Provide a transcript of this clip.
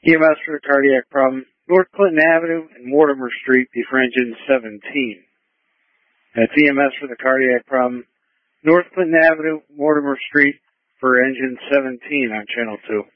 EMS for the cardiac problem, North Clinton Avenue and Mortimer Street, for engine 17. That's EMS for the cardiac problem, North Clinton Avenue, Mortimer Street, for engine 17 on channel 2.